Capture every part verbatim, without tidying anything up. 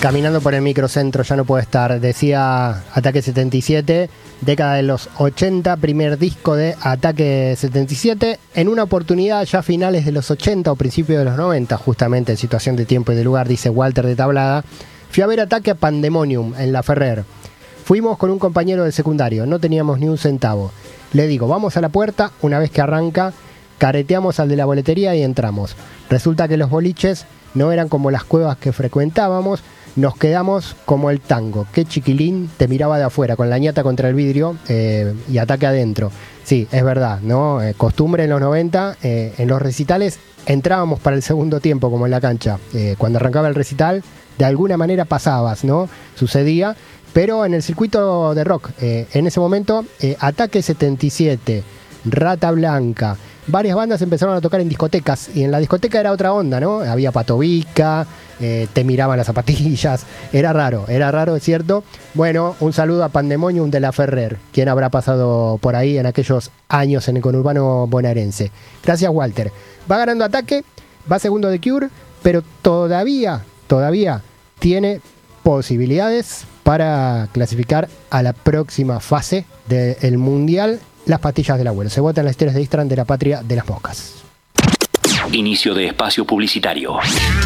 caminando por el microcentro ya no puede estar. Decía Ataque setenta y siete, década de los ochenta, primer disco de Ataque setenta y siete. En una oportunidad ya finales de los ochenta o principios de los noventa, justamente en situación de tiempo y de lugar, dice Walter de Tablada, fui a ver Ataque a Pandemonium en La Ferrer. Fuimos con un compañero del secundario, no teníamos ni un centavo. Le digo, vamos a la puerta, una vez que arranca, careteamos al de la boletería y entramos. Resulta que los boliches no eran como las cuevas que frecuentábamos, nos quedamos como el tango. Qué chiquilín te miraba de afuera, con la ñata contra el vidrio eh, y Ataque adentro. Sí, es verdad, ¿no? Eh, costumbre en los noventa, eh, en los recitales entrábamos para el segundo tiempo, como en la cancha. Eh, cuando arrancaba el recital, de alguna manera pasabas, ¿no? Sucedía, pero en el circuito de rock, eh, en ese momento, eh, Ataque setenta y siete, Rata Blanca, varias bandas empezaron a tocar en discotecas, y en la discoteca era otra onda, ¿no? Había patobica, eh, te miraban las zapatillas, era raro, era raro, es cierto. Bueno, un saludo a Pandemonium de La Ferrer, quien habrá pasado por ahí en aquellos años en el conurbano bonaerense. Gracias, Walter. Va ganando Ataque, va segundo de Cure, pero todavía, todavía tiene posibilidades para clasificar a la próxima fase del Mundial. Las pastillas del abuelo. Se votan las historias de Istran de la patria de las moscas. Inicio de espacio publicitario.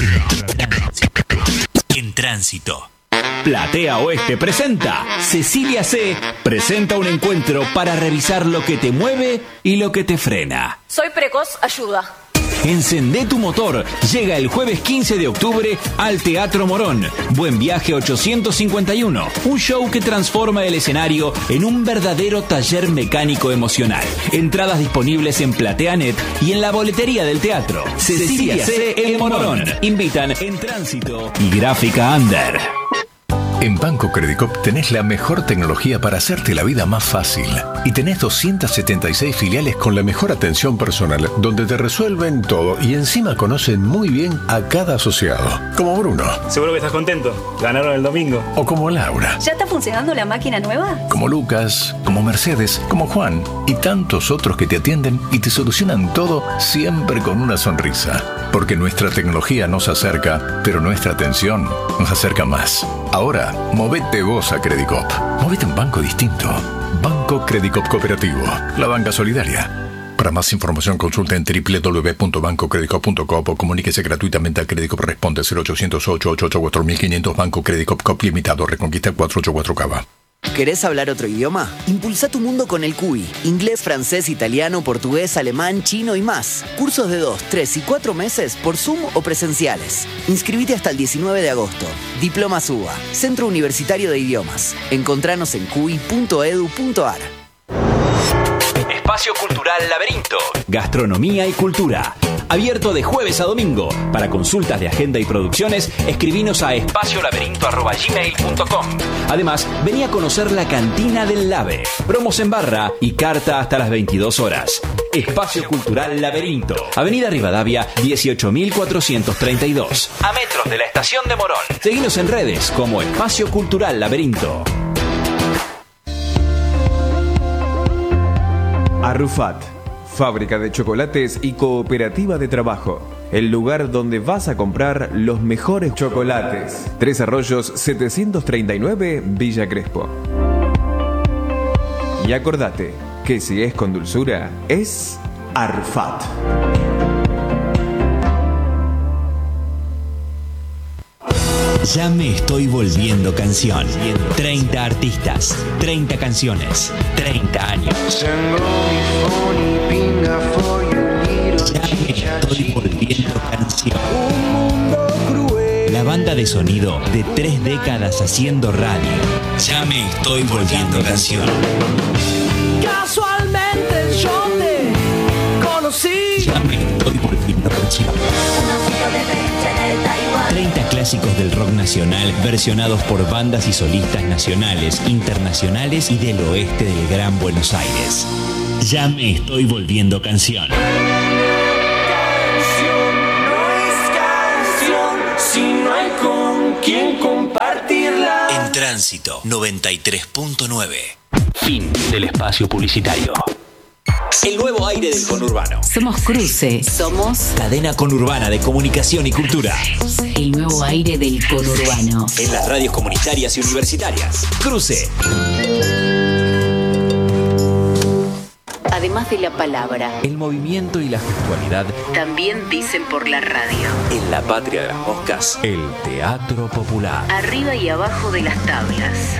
En tránsito. Platea Oeste presenta. Cecilia C. presenta un encuentro para revisar lo que te mueve y lo que te frena. Soy precoz, ayuda. Encendé tu motor. Llega el jueves quince de octubre al Teatro Morón. Buen Viaje ochocientos cincuenta y uno. Un show que transforma el escenario en un verdadero taller mecánico emocional. Entradas disponibles en PlateaNet y en la boletería del teatro. Cecilia C. El Morón. Invitan En Tránsito y Gráfica Under. En Banco Credicop tenés la mejor tecnología para hacerte la vida más fácil. Y tenés doscientas setenta y seis filiales con la mejor atención personal, donde te resuelven todo y encima conocen muy bien a cada asociado. Como Bruno. Seguro que estás contento. Ganaron el domingo. O como Laura. ¿Ya está funcionando la máquina nueva? Como Lucas, como Mercedes, como Juan y tantos otros que te atienden y te solucionan todo siempre con una sonrisa. Porque nuestra tecnología nos acerca, pero nuestra atención nos acerca más. Ahora, movete vos a Credicop. Movete a un banco distinto. Banco Credicop Cooperativo. La banca solidaria. Para más información consulta en doble u doble u doble u punto banco credicop punto com o comuníquese gratuitamente a Credicop. Responde cero ochocientos ocho ochenta y ocho cuatro mil quinientos. Banco Credicop Cop Limitado. Reconquista cuatrocientos ochenta y cuatro Cava. ¿Querés hablar otro idioma? Impulsa tu mundo con el C U I. Inglés, francés, italiano, portugués, alemán, chino y más. Cursos de dos, tres y cuatro meses por Zoom o presenciales. Inscribite hasta el diecinueve de agosto. Diplomas U B A. Centro Universitario de Idiomas. Encontranos en Q I punto edu punto ar. Espacio Cultural Laberinto. Gastronomía y cultura. Abierto de jueves a domingo. Para consultas de agenda y producciones, escribinos a espacio laberinto arroba gmail punto com. Además, vení a conocer la cantina del Lave. Promos en barra y carta hasta las veintidós horas. Espacio Cultural Laberinto. Avenida Rivadavia, dieciocho mil cuatrocientos treinta y dos. A metros de la estación de Morón. Seguinos en redes como Espacio Cultural Laberinto. Arrufat, fábrica de chocolates y cooperativa de trabajo. El lugar donde vas a comprar los mejores chocolates. Tres Arroyos setecientos treinta y nueve, Villa Crespo. Y acordate que si es con dulzura, es Arrufat. Ya me estoy volviendo canción. treinta artistas, treinta canciones, treinta años. Ya me estoy volviendo canción. La banda de sonido de tres décadas haciendo radio. Ya me estoy volviendo canción. Casualmente yo te conocí. Ya me estoy volviendo canción. treinta clásicos del rock nacional versionados por bandas y solistas nacionales, internacionales y del oeste del Gran Buenos Aires. Ya me estoy volviendo canción. Canción no es canción si no hay con quien compartirla. En Tránsito noventa y tres punto nueve. Fin del espacio publicitario. El nuevo aire del conurbano. Somos Cruce. Somos Cadena conurbana de comunicación y cultura. el nuevo aire del conurbano. En las radios comunitarias y universitarias. Cruce. Además de la palabra, El movimiento y la gestualidad. también dicen por la radio. En la patria de las moscas. El teatro popular. Arriba y abajo de las tablas.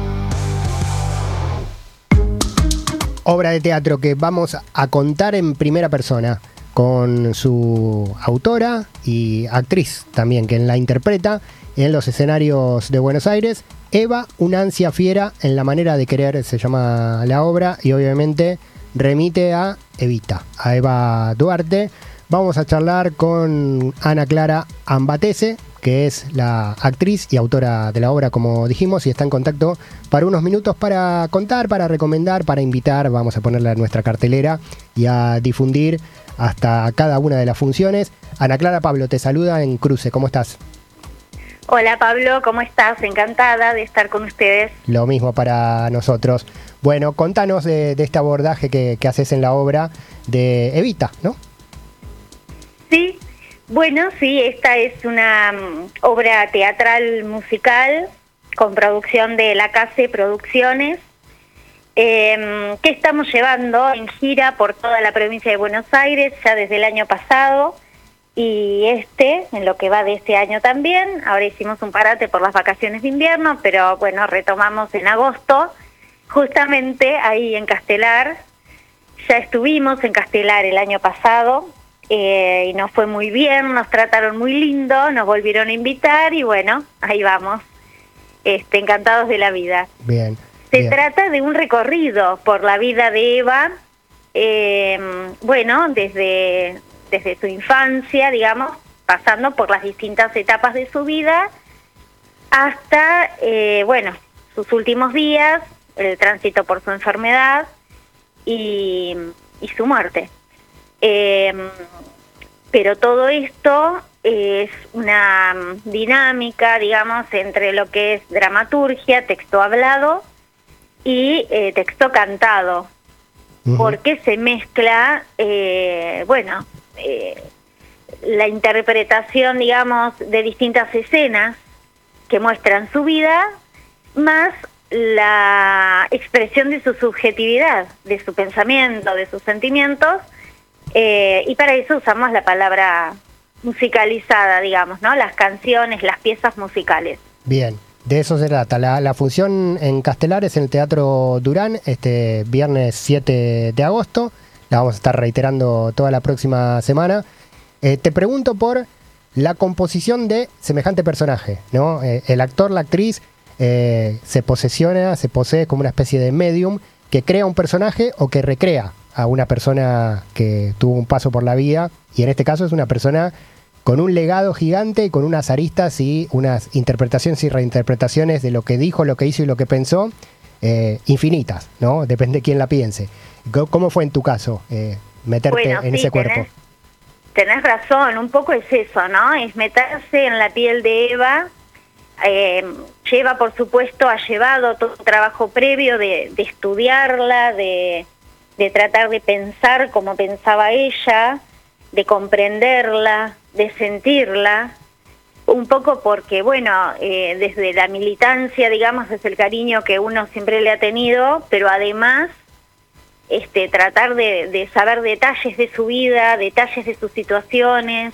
Obra de teatro que vamos a contar en primera persona con su autora y actriz también, quien la interpreta en los escenarios de Buenos Aires. Eva, una ansia fiera en la manera de querer, se llama la obra, y obviamente remite a Evita, a Eva Duarte. Vamos a charlar con Ana Clara Ambatese, que es la actriz y autora de la obra, como dijimos, y está en contacto para unos minutos para contar, para recomendar, para invitar. Vamos a ponerla en nuestra cartelera y a difundir hasta cada una de las funciones. Ana Clara, Pablo te saluda en Cruce, ¿cómo estás? Hola Pablo, ¿cómo estás? Encantada de estar con ustedes. Lo mismo para nosotros. Bueno, contanos de, de este abordaje que, que haces en la obra de Evita, ¿no? Sí, bueno, sí, esta es una um, obra teatral musical con producción de La Case Producciones, eh, que estamos llevando en gira por toda la provincia de Buenos Aires ya desde el año pasado, y este, en lo que va de este año también. Ahora hicimos un parate por las vacaciones de invierno, pero bueno, retomamos en agosto, justamente ahí en Castelar. Ya estuvimos en Castelar el año pasado, Eh, y nos fue muy bien, nos trataron muy lindo, nos volvieron a invitar y bueno, ahí vamos, este, encantados de la vida. Bien. Se bien. trata de un recorrido por la vida de Eva, eh, bueno, desde, desde su infancia, digamos, pasando por las distintas etapas de su vida, hasta, eh, bueno, sus últimos días, el tránsito por su enfermedad y, y su muerte. Eh, pero todo esto es una dinámica, digamos, entre lo que es dramaturgia, texto hablado y eh, texto cantado, uh-huh. porque se mezcla, eh, bueno, eh, la interpretación, digamos, de distintas escenas que muestran su vida, más la expresión de su subjetividad, de su pensamiento, de sus sentimientos. Eh, y para eso usamos la palabra musicalizada, digamos, ¿no? Las canciones, las piezas musicales. Bien, de eso se trata. La, la función en Castelar es en el Teatro Durán, este viernes siete de agosto. La vamos a estar reiterando toda la próxima semana. Eh, te pregunto por la composición de semejante personaje, ¿no? Eh, el actor, la actriz, eh, se posesiona, se posee como una especie de medium que crea un personaje o que recrea a una persona que tuvo un paso por la vida, y en este caso es una persona con un legado gigante, con unas aristas y unas interpretaciones y reinterpretaciones de lo que dijo, lo que hizo y lo que pensó, eh, infinitas, ¿no? Depende de quién la piense. ¿Cómo fue en tu caso eh, meterte bueno, en sí, ese cuerpo? Tenés, tenés razón, un poco es eso, ¿no? Es meterse en la piel de Eva. Eh, lleva, por supuesto, ha llevado todo un trabajo previo de, de estudiarla, de... de tratar de pensar como pensaba ella, de comprenderla, de sentirla, un poco porque, bueno, eh, desde la militancia, digamos, desde el cariño que uno siempre le ha tenido, pero además este, tratar de, de saber detalles de su vida, detalles de sus situaciones,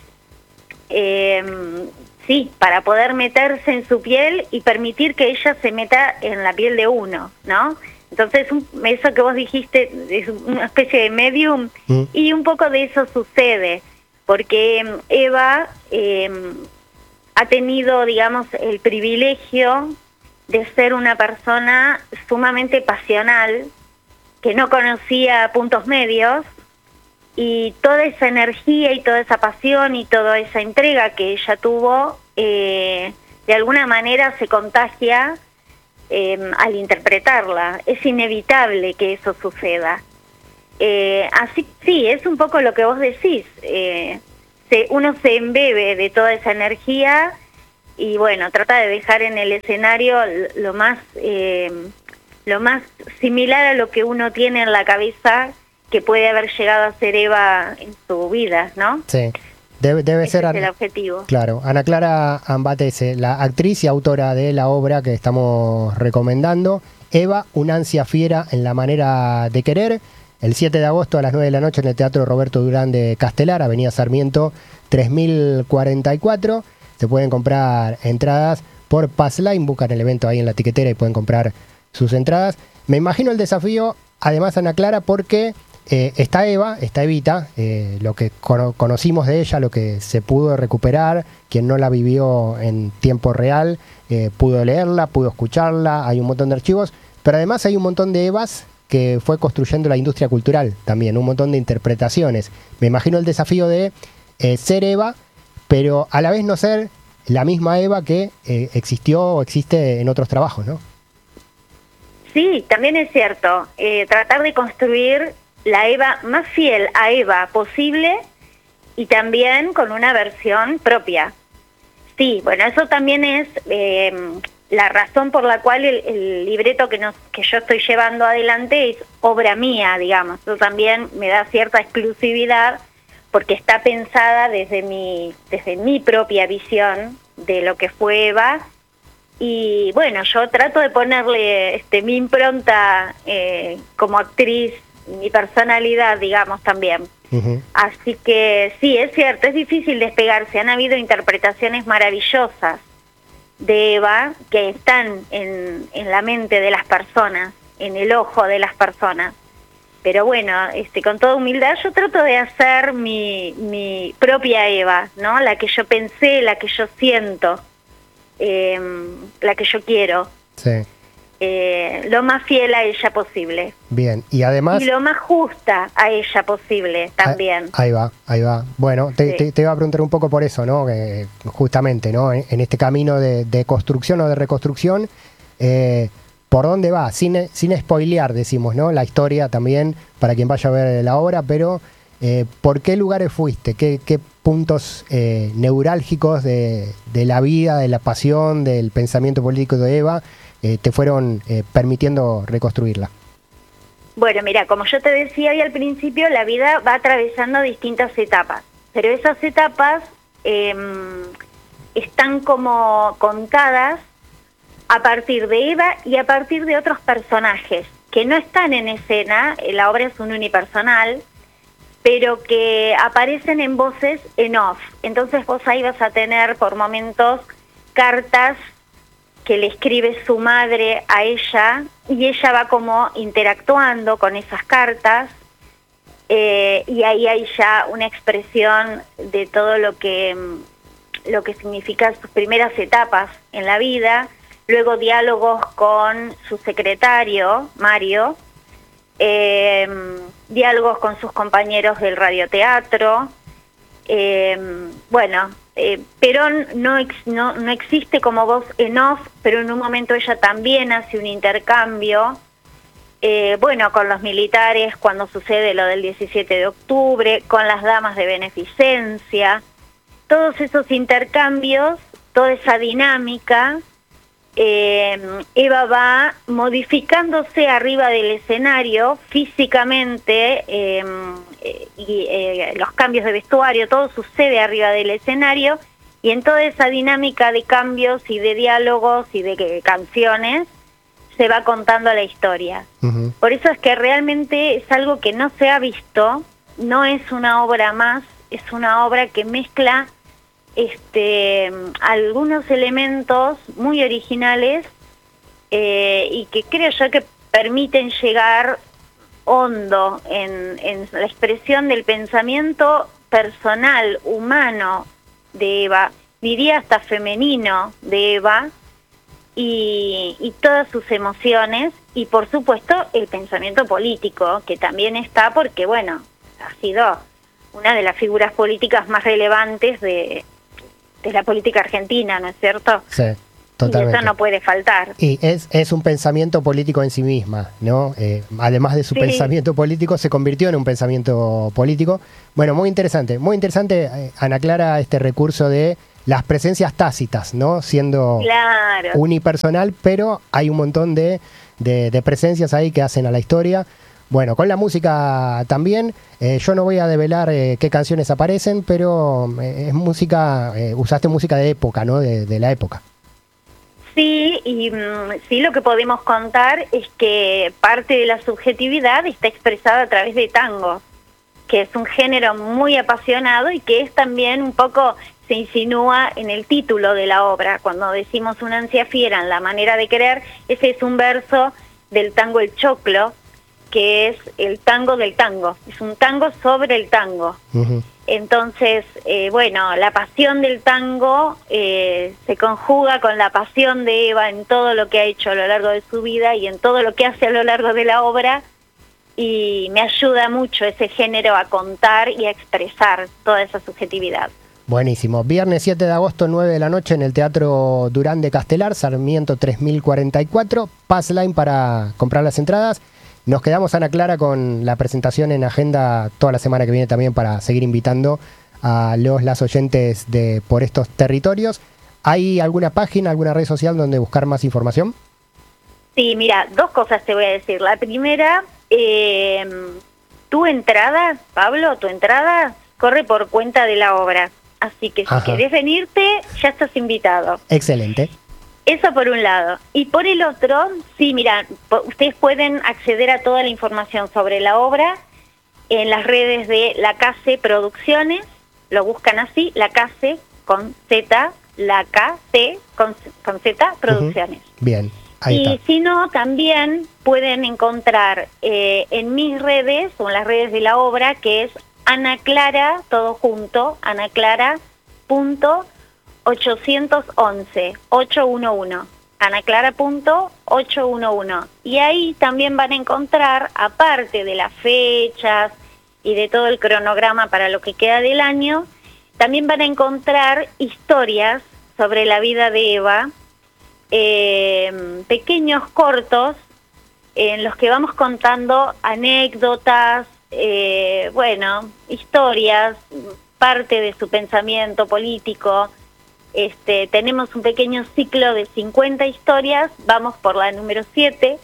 eh, sí, para poder meterse en su piel y permitir que ella se meta en la piel de uno, ¿no? Entonces, eso que vos dijiste es una especie de medium, mm. y un poco de eso sucede, porque Eva eh, ha tenido, digamos, el privilegio de ser una persona sumamente pasional, que no conocía puntos medios, y toda esa energía y toda esa pasión y toda esa entrega que ella tuvo, eh, de alguna manera se contagia Eh, al interpretarla. Es inevitable que eso suceda. Eh, así sí, es un poco lo que vos decís. Eh, se, uno se embebe de toda esa energía y bueno, trata de dejar en el escenario lo más, eh, lo más similar a lo que uno tiene en la cabeza que puede haber llegado a ser Eva en su vida, ¿no? Sí, debe, debe Ese ser... es el objetivo. Claro, Ana Clara Ambatese, la actriz y autora de la obra que estamos recomendando, Eva, una ansia fiera en la manera de querer, el siete de agosto a las nueve de la noche en el Teatro Roberto Durán de Castelar, Avenida Sarmiento tres mil cuarenta y cuatro. Se pueden comprar entradas por Passline, buscan el evento ahí en la tiquetera y pueden comprar sus entradas. Me imagino el desafío, además, Ana Clara, porque eh, está Eva, está Evita, eh, lo que cono- conocimos de ella, lo que se pudo recuperar, quien no la vivió en tiempo real, eh, pudo leerla, pudo escucharla, hay un montón de archivos, pero además hay un montón de Evas que fue construyendo la industria cultural también, un montón de interpretaciones. Me imagino el desafío de eh, ser Eva, pero a la vez no ser la misma Eva que eh, existió o existe en otros trabajos, ¿no? Sí, también es cierto, eh, tratar de construir la Eva más fiel a Eva posible y también con una versión propia. Sí, bueno, eso también es eh, la razón por la cual el, el libreto que, nos, que yo estoy llevando adelante es obra mía, digamos. Eso también me da cierta exclusividad porque está pensada desde mi, desde mi propia visión de lo que fue Eva. Y bueno, yo trato de ponerle este, mi impronta eh, como actriz, mi personalidad, digamos, también. Uh-huh. Así que sí, es cierto, es difícil despegarse. Han habido interpretaciones maravillosas de Eva que están en, en la mente de las personas, en el ojo de las personas. Pero bueno, este, con toda humildad yo trato de hacer mi, mi propia Eva, ¿no? La que yo pensé, la que yo siento. Eh, la que yo quiero, sí. eh, lo más fiel a ella posible. Bien, y además... Y lo más justa a ella posible también. Ahí va, ahí va. Bueno, te, sí. te, te iba a preguntar un poco por eso, ¿no? Que justamente, ¿no? En, en este camino de, de construcción o de reconstrucción, eh, ¿por dónde va? Sin, sin spoilear, decimos, ¿no? La historia también, para quien vaya a ver la obra, pero eh, ¿por qué lugares fuiste? ¿Qué, qué puntos eh, neurálgicos de, de la vida, de la pasión, del pensamiento político de Eva eh, te fueron eh, permitiendo reconstruirla? Bueno, mira, como yo te decía ahí al principio, la vida va atravesando distintas etapas, pero esas etapas eh, están como contadas a partir de Eva y a partir de otros personajes que no están en escena. La obra es un unipersonal, pero que aparecen en voces en off. Entonces vos ahí vas a tener por momentos cartas que le escribe su madre a ella y ella va como interactuando con esas cartas eh, y ahí hay ya una expresión de todo lo que, lo que significan sus primeras etapas en la vida, luego diálogos con su secretario, Mario, Eh, diálogos con sus compañeros del radioteatro. Eh, bueno, eh, Perón no, ex, no, no existe como voz en off, pero en un momento ella también hace un intercambio, eh, bueno, con los militares cuando sucede lo del diecisiete de octubre, con las damas de beneficencia, todos esos intercambios, toda esa dinámica. Eh, Eva va modificándose arriba del escenario físicamente eh, eh, y eh, los cambios de vestuario, todo sucede arriba del escenario y en toda esa dinámica de cambios y de diálogos y de que, canciones se va contando la historia. Uh-huh. Por eso es que realmente es algo que no se ha visto, no es una obra más, es una obra que mezcla Este, algunos elementos muy originales eh, y que creo yo que permiten llegar hondo en, en la expresión del pensamiento personal, humano de Eva, diría hasta femenino de Eva, y, y todas sus emociones, y por supuesto el pensamiento político, que también está porque, bueno, ha sido una de las figuras políticas más relevantes de de la política argentina, ¿no es cierto? Sí, totalmente. Y eso no puede faltar. Y es, es un pensamiento político en sí misma, ¿no? Eh, además de su sí. pensamiento político, se convirtió en un pensamiento político. Bueno, muy interesante, muy interesante, eh, Ana Clara, este recurso de las presencias tácitas, ¿no? Siendo claro. unipersonal, pero hay un montón de, de, de presencias ahí que hacen a la historia. Bueno, con la música también, eh, yo no voy a develar eh, qué canciones aparecen, pero eh, es música, eh, usaste música de época, ¿no? De, de la época. Sí, y mm, sí lo que podemos contar es que parte de la subjetividad está expresada a través de tango, que es un género muy apasionado y que es también un poco, se insinúa en el título de la obra. Cuando decimos una ansia fiera en la manera de querer, ese es un verso del tango El Choclo, que es el tango del tango, es un tango sobre el tango. Uh-huh. Entonces, eh, bueno, la pasión del tango eh, se conjuga con la pasión de Eva en todo lo que ha hecho a lo largo de su vida y en todo lo que hace a lo largo de la obra, y me ayuda mucho ese género a contar y a expresar toda esa subjetividad. Buenísimo. Viernes siete de agosto, nueve de la noche, en el Teatro Durán de Castelar, Sarmiento tres mil cuarenta y cuatro, Passline para comprar las entradas. Nos quedamos, Ana Clara, con la presentación en agenda toda la semana que viene también para seguir invitando a los las oyentes de por estos territorios. ¿Hay alguna página, alguna red social donde buscar más información? Sí, mira, dos cosas te voy a decir. La primera, eh, tu entrada, Pablo, tu entrada corre por cuenta de la obra. Así que si Ajá. querés venirte, ya estás invitado. Excelente. Eso por un lado. Y por el otro, sí, mira, ustedes pueden acceder a toda la información sobre la obra en las redes de La Case Producciones, lo buscan así, La Case con Z, La Case con, con Z Producciones. Uh-huh. Bien, ahí y está. Si no, también pueden encontrar eh, en mis redes, o en las redes de la obra, que es Ana Clara, todo junto, anaclara punto ochocientos once, ochocientos once, anaclara punto ochocientos once. Y ahí también van a encontrar, aparte de las fechas y de todo el cronograma para lo que queda del año, también van a encontrar historias sobre la vida de Eva, eh, pequeños cortos en los que vamos contando anécdotas, eh, bueno, historias, parte de su pensamiento político. Este, tenemos un pequeño ciclo de cincuenta historias, vamos por la número siete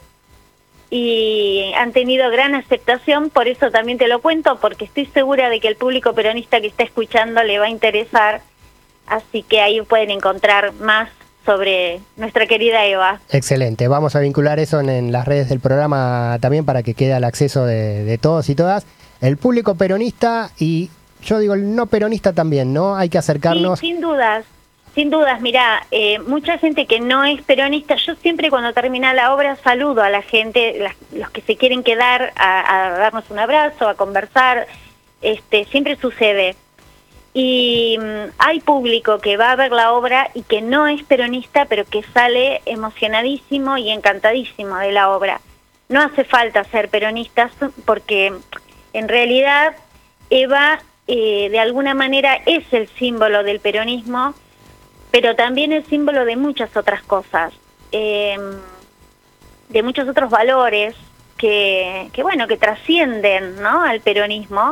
y han tenido gran aceptación, por eso también te lo cuento, porque estoy segura de que el público peronista que está escuchando le va a interesar, así que ahí pueden encontrar más sobre nuestra querida Eva. Excelente, vamos a vincular eso en, en las redes del programa también para que quede al acceso de, de todos y todas. El público peronista y yo digo el no peronista también, ¿no? Hay que acercarnos. Sí, sin dudas. Sin dudas, mirá, eh, mucha gente que no es peronista, yo siempre cuando termina la obra saludo a la gente, las, los que se quieren quedar a, a darnos un abrazo, a conversar, este, siempre sucede. Y um, hay público que va a ver la obra y que no es peronista, pero que sale emocionadísimo y encantadísimo de la obra. No hace falta ser peronistas porque en realidad Eva eh, de alguna manera es el símbolo del peronismo, pero también es símbolo de muchas otras cosas, eh, de muchos otros valores que, que bueno, que trascienden, ¿no?, al peronismo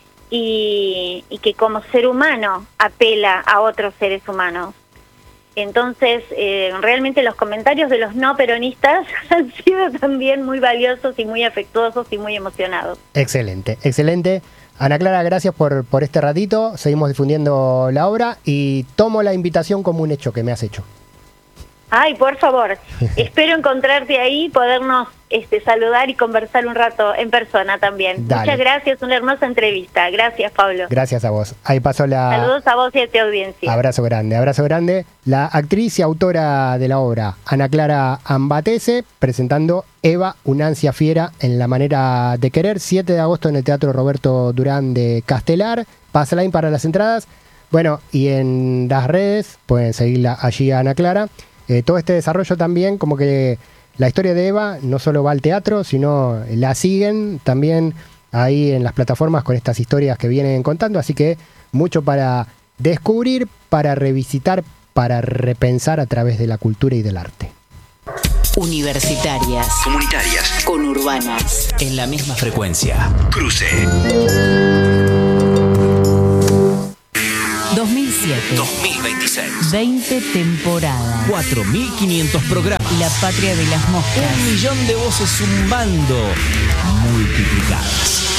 y, y que como ser humano apela a otros seres humanos. Entonces, eh, realmente los comentarios de los no peronistas han sido también muy valiosos y muy afectuosos y muy emocionados. Excelente, excelente. Ana Clara, gracias por, por este ratito, seguimos difundiendo la obra y tomo la invitación como un hecho que me has hecho. Ay, por favor, espero encontrarte ahí, podernos este, saludar y conversar un rato en persona también. Dale. Muchas gracias, una hermosa entrevista. Gracias, Pablo. Gracias a vos. Ahí pasó la... Saludos a vos y a tu audiencia. Abrazo grande, abrazo grande. La actriz y autora de la obra, Ana Clara Ambatese, presentando Eva, una ansia fiera en la manera de querer, siete de agosto en el Teatro Roberto Durán de Castelar. Passline para las entradas. Bueno, y en las redes pueden seguirla allí a Ana Clara. Eh, todo este desarrollo también, como que la historia de Eva no solo va al teatro, sino la siguen también ahí en las plataformas con estas historias que vienen contando, así que mucho para descubrir, para revisitar, para repensar a través de la cultura y del arte. Universitarias, comunitarias, conurbanas, en la misma frecuencia. Cruce. dos mil siete. dos mil veintiséis. veinte temporadas. cuatro mil quinientos programas. La patria de las moscas. Un millón de voces zumbando. Multiplicadas.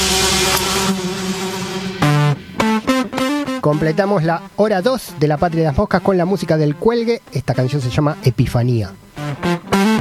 Completamos la hora dos de La Patria de las Moscas con la música del Cuelgue. Esta canción se llama Epifanía.